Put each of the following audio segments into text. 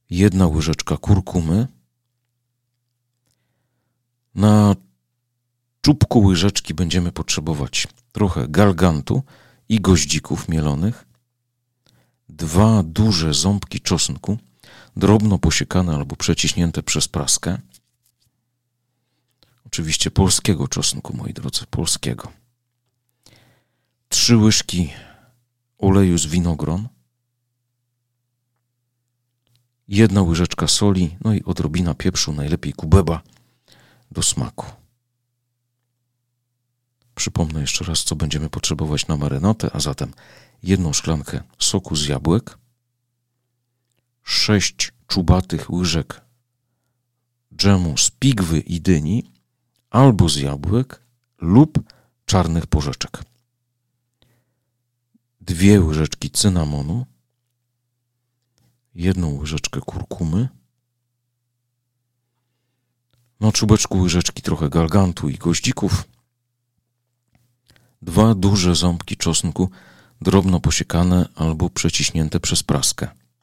1 łyżeczka kurkumy, na czubku łyżeczki będziemy potrzebować trochę galgantu i goździków mielonych, 2 duże ząbki czosnku, drobno posiekane albo przeciśnięte przez praskę. Oczywiście polskiego czosnku, moi drodzy, polskiego. 3 łyżki oleju z winogron, 1 łyżeczka soli, no i odrobina pieprzu, najlepiej kubeba do smaku. Przypomnę jeszcze raz, co będziemy potrzebować na marynatę, a zatem 1 szklankę soku z jabłek, 6 czubatych łyżek dżemu z pigwy i dyni albo z jabłek lub czarnych porzeczek, 2 łyżeczki cynamonu, 1 łyżeczkę kurkumy, na czubeczku łyżeczki trochę galgantu i goździków, 2 duże ząbki czosnku, drobno posiekane albo przeciśnięte przez praskę,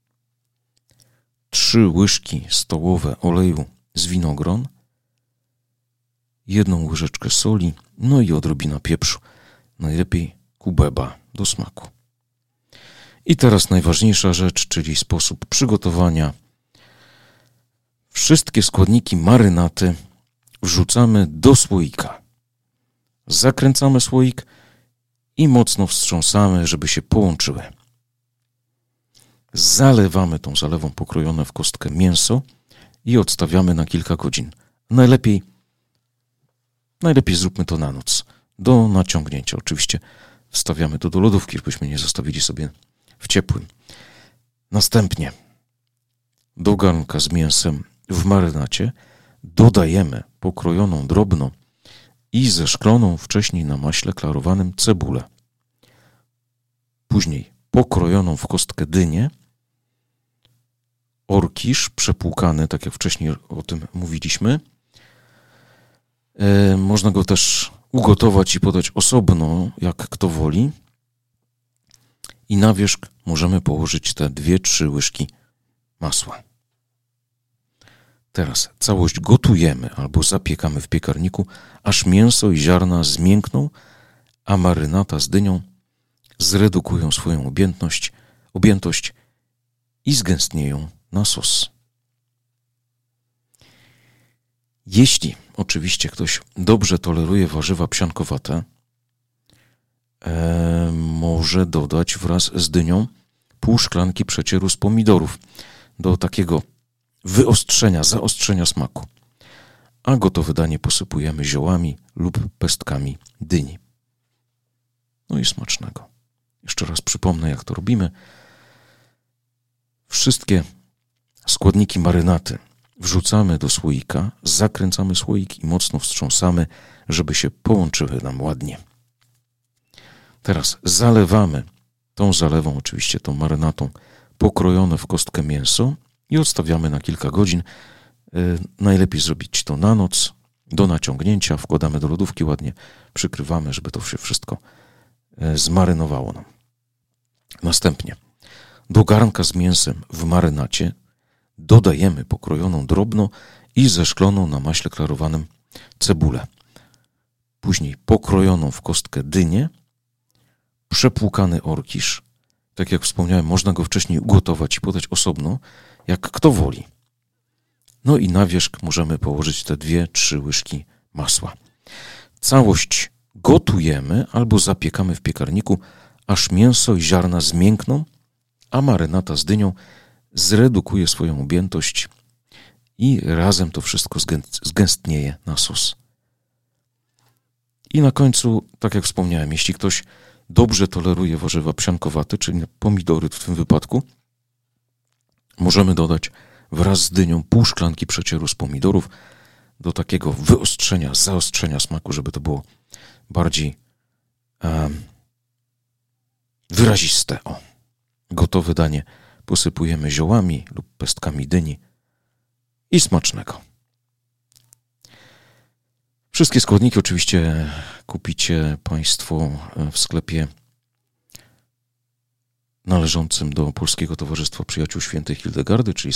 3 łyżki stołowe oleju z winogron, 1 łyżeczkę soli, no i odrobina pieprzu, najlepiej kubeba do smaku. I teraz najważniejsza rzecz, czyli sposób przygotowania. Wszystkie składniki marynaty wrzucamy do słoika. Zakręcamy słoik i mocno wstrząsamy, żeby się połączyły. Zalewamy tą zalewą pokrojone w kostkę mięso i odstawiamy na kilka godzin. Najlepiej zróbmy to na noc, do naciągnięcia. Oczywiście wstawiamy to do lodówki, żebyśmy nie zostawili sobie w ciepłym. Następnie do garnka z mięsem w marynacie dodajemy pokrojoną drobno i zeszkloną wcześniej na maśle klarowanym cebulę. Później pokrojoną w kostkę dynię, orkisz przepłukany, tak jak wcześniej o tym mówiliśmy. Można go też ugotować i podać osobno, jak kto woli. I na wierzch możemy położyć te 2-3 łyżki masła. Teraz całość gotujemy albo zapiekamy w piekarniku, aż mięso i ziarna zmiękną, a marynata z dynią zredukują swoją objętość i zgęstnieją na sos. Jeśli oczywiście ktoś dobrze toleruje warzywa psiankowate, może dodać wraz z dynią pół szklanki przecieru z pomidorów do takiego zaostrzenia smaku. A gotowe danie posypujemy ziołami lub pestkami dyni. No i smacznego. Jeszcze raz przypomnę, jak to robimy. Wszystkie składniki marynaty wrzucamy do słoika, zakręcamy słoik i mocno wstrząsamy, żeby się połączyły nam ładnie. Teraz zalewamy tą zalewą, oczywiście tą marynatą, pokrojone w kostkę mięso i odstawiamy na kilka godzin. Najlepiej zrobić to na noc, do naciągnięcia, wkładamy do lodówki, ładnie przykrywamy, żeby to się wszystko zmarynowało nam. Następnie do garnka z mięsem w marynacie dodajemy pokrojoną drobno i zeszkloną na maśle klarowanym cebulę. Później pokrojoną w kostkę dynię, przepłukany orkisz. Tak jak wspomniałem, można go wcześniej ugotować i podać osobno, jak kto woli. No i na wierzch możemy położyć te 2-3 łyżki masła. Całość gotujemy albo zapiekamy w piekarniku, aż mięso i ziarna zmiękną, a marynata z dynią zredukuje swoją objętość i razem to wszystko zgęstnieje na sos. I na końcu, tak jak wspomniałem, jeśli ktoś dobrze toleruje warzywa psiankowate, czyli pomidory w tym wypadku, możemy dodać wraz z dynią pół szklanki przecieru z pomidorów do takiego zaostrzenia smaku, żeby to było bardziej wyraziste. Gotowe danie posypujemy ziołami lub pestkami dyni i smacznego. Wszystkie składniki oczywiście kupicie Państwo w sklepie należącym do Polskiego Towarzystwa Przyjaciół Świętej Hildegardy, czyli